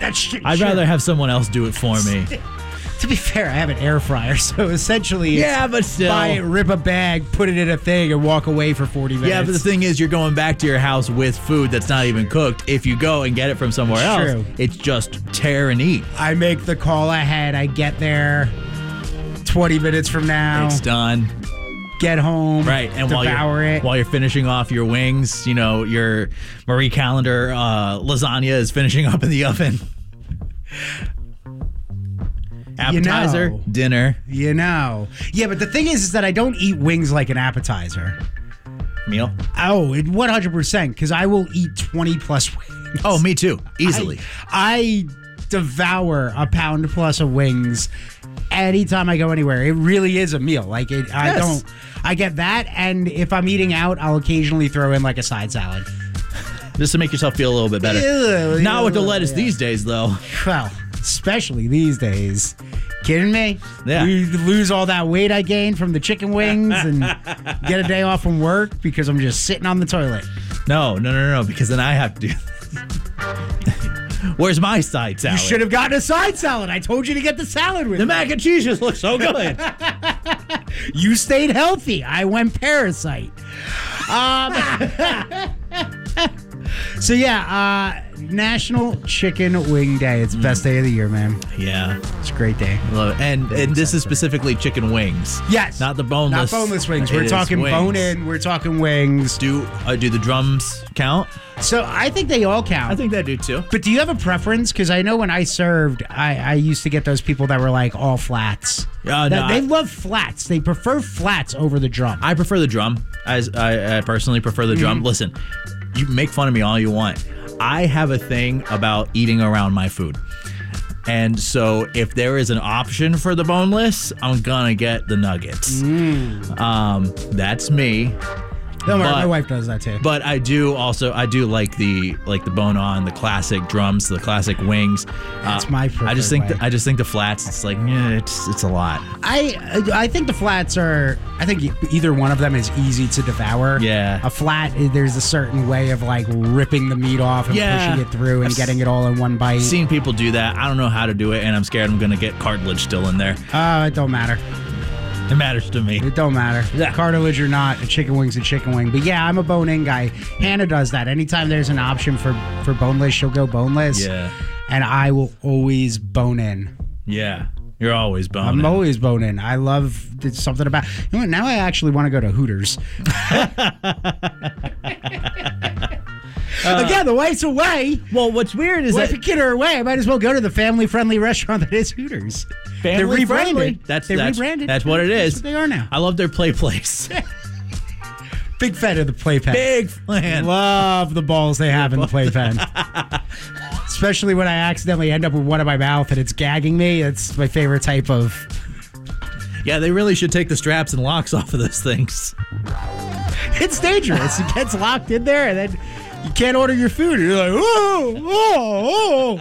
that shit. I'd rather have someone else do it for me. To be fair, I have an air fryer, so essentially it's but still. buy it, rip a bag, put it in a thing, and walk away for 40 minutes. Yeah, but the thing is, you're going back to your house with food that's not even cooked. If you go and get it from somewhere else, True. it's just tear and eat. I make the call ahead. I get there 20 minutes from now. It's done. Get home. Right, and devour it. while you're finishing off your wings, your Marie Callender lasagna is finishing up in the oven. Appetizer, dinner. Yeah, but the thing is that I don't eat wings like an appetizer. Meal? Oh, 100%, because I will eat 20 plus wings. Oh, me too. Easily. I devour a pound plus of wings anytime I go anywhere. It really is a meal. Like I get that, and if I'm eating out, I'll occasionally throw in like a side salad. Just to make yourself feel a little bit better. Not with the lettuce these days, though. Well, especially these days. Kidding me? Yeah. We lose all that weight I gained from the chicken wings and get a day off from work because I'm just sitting on the toilet. No, because then I have to do Where's my side salad? You should have gotten a side salad. I told you to get the salad with the me. mac and cheese just looks so good. You stayed healthy. I went parasite. So yeah, National Chicken Wing Day. It's the best day of the year, man. Yeah. It's a great day. Love it. And this is specifically chicken wings. Yes. Not the boneless. Not boneless wings. It We're is talking wings. bone-in. We're talking wings. Do the drums count? So I think they all count. I think they do too. But do you have a preference? Because I know when I served, I used to get those people that were like all flats. They love flats. They prefer flats over the drum. I prefer the drum. I personally prefer the drum. Listen, you make fun of me all you want. I have a thing about eating around my food. And so if there is an option for the boneless, I'm going to get the nuggets. That's me. Don't worry, my wife does that too. But I do like the bone on, the classic drums, the classic wings. That's my preferred I just think way. I just think the flats. It's like it's a lot. I think the flats are. I think either one of them is easy to devour. Yeah. A flat, there's a certain way of like ripping the meat off and pushing it through and getting it all in one bite. I've seen people do that. I don't know how to do it, and I'm scared I'm gonna get cartilage still in there. It don't matter. It matters to me. It don't matter. Yeah. Cartilage or not, a chicken wing's a chicken wing. But yeah, I'm a bone-in guy. Hannah does that. Anytime there's an option for boneless, she'll go boneless. Yeah. And I will always bone in. Yeah. You're always bone. I'm always bone in. I love something about. You know what? Now I actually want to go to Hooters. Again, the wife's away. Well, what's weird is Wife that and kid are away. I might as well go to the family-friendly restaurant that is Hooters. They're rebranded. That's rebranded. That's what it is. That's what they are now. I love their play place. Big fan of the playpen. Big fan. Love the balls they have in the playpen. Especially when I accidentally end up with one in my mouth and it's gagging me. That's my favorite type of. Yeah, they really should take the straps and locks off of those things. It's dangerous. It gets locked in there and then you can't order your food. You're like, oh.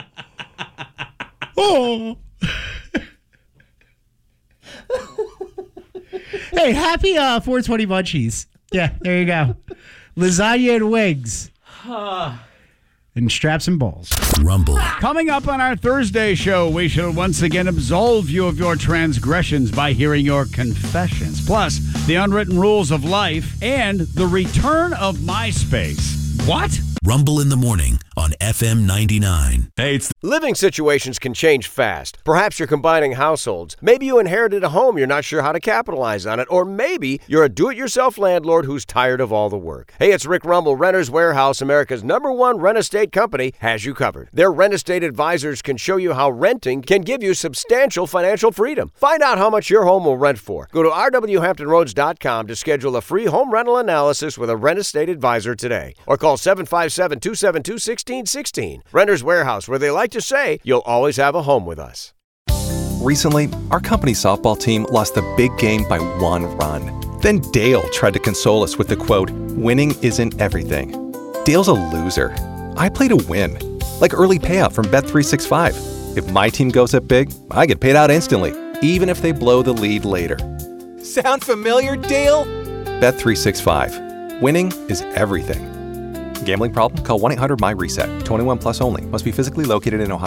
Hey, happy 420 munchies. Yeah, there you go. Lasagna and wings. And straps and balls. Rumble. Coming up on our Thursday show, we shall once again absolve you of your transgressions by hearing your confessions. Plus, the unwritten rules of life and the return of MySpace. What? Rumble in the morning on FM 99. Hey, living situations can change fast. Perhaps you're combining households. Maybe you inherited a home, you're not sure how to capitalize on it. Or maybe you're a do-it-yourself landlord who's tired of all the work. Hey, it's Rick Rumble. Renters Warehouse, America's #1 rent estate company, has you covered. Their rent estate advisors can show you how renting can give you substantial financial freedom. Find out how much your home will rent for. Go to rwhamptonroads.com to schedule a free home rental analysis with a rent estate advisor today. Or call 757-272-1616. Renters Warehouse, where they like to say, you'll always have a home with us. Recently, our company softball team lost the big game by 1 run. Then Dale tried to console us with the quote, "Winning isn't everything." Dale's a loser. I play to win. Like early payout from Bet365. If my team goes up big, I get paid out instantly, even if they blow the lead later. Sound familiar, Dale? Bet365. Winning is everything. Gambling problem? Call 1-800-MY-RESET. 21 plus only. Must be physically located in Ohio.